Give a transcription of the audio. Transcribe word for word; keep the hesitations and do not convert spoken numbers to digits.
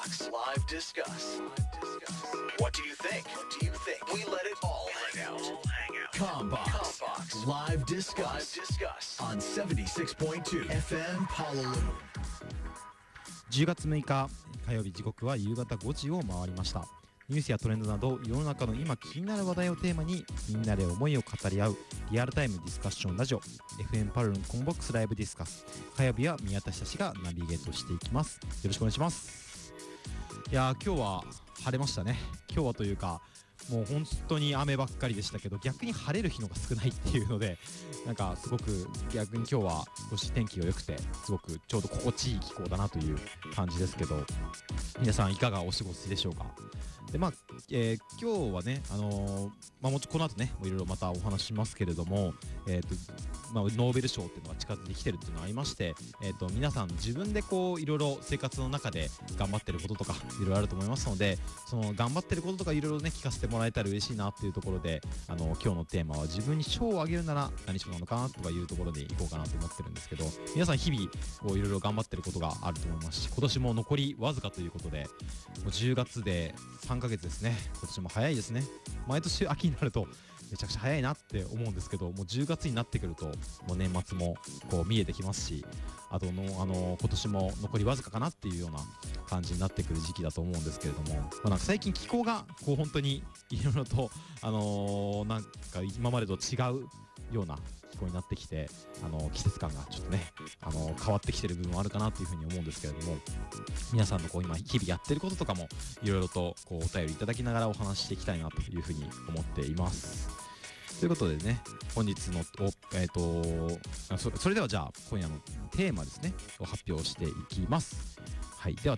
Box Live Discuss. What do you think? What do you think? We let it all hang out. Combox Live Discuss on seventy-six point two エフエム Honolulu。 じゅうがつむいか火曜日、時刻は夕方ごじを回りました。ニュースやトレンドなど世の中の今気になる話題をテーマにみんなで思いを語り合うリアルタイムディスカッションラジオ エフエム パルルンコンボックスライブディスカス。火曜日は宮田久志がナビゲートしていきます。よろしくお願いします。いやー今日は晴れましたね。今日はというかもう本当に雨ばっかりでしたけど、逆に晴れる日のが少ないっていうので、なんかすごく逆に今日は少し天気が良くてすごくちょうど心地いい気候だなという感じですけど、皆さんいかがお過ごしでしょうか。でまあ、えー、今日はね、あのーまあ、もちろんこの後ねいろいろまたお話しますけれども、えーとまあ、ノーベル賞っていうのが近づいてきてるっていうのがありまして、えーと皆さん自分でこういろいろ生活の中で頑張ってることとかいろいろあると思いますので、その頑張ってることとかいろいろね聞かせてもらえたら嬉しいなっていうところで、あの今日のテーマは自分に賞をあげるなら何賞なのかなとかいうところでいこうかなと思ってるんですけど、皆さん日々こういろいろ頑張ってることがあると思いますし、今年も残りわずかということでもうじゅうがつでさんかげつですね。今年も早いですね。毎年秋になるとめちゃくちゃ早いなって思うんですけど、もうじゅうがつになってくるともう年末もこう見えてきますし、あとのあの今年も残りわずかかなっていうような感じになってくる時期だと思うんですけれども、まあ、なんか最近気候がこう本当にいろいろとあのー、なんか今までと違うような気候になってきて、あのー、季節感がちょっとね、あのー、変わってきてる部分もあるかなというふうに思うんですけれども、皆さんのこう今日々やってることとかもいろいろとこうお便りいただきながらお話ししていきたいなというふうに思っています。ということでね、本日のお、えー、と そ, それではじゃあ今夜のテーマですねを発表していきます。はい、では